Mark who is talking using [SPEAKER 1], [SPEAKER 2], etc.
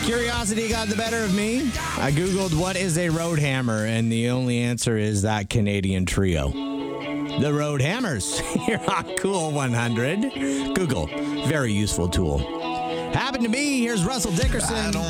[SPEAKER 1] Curiosity got the better of me. I Googled what is a road hammer, and the only answer is that Canadian trio. The Road Hammers here on Cool 100. Google, very useful tool. Happened to me. Here's Russell Dickerson.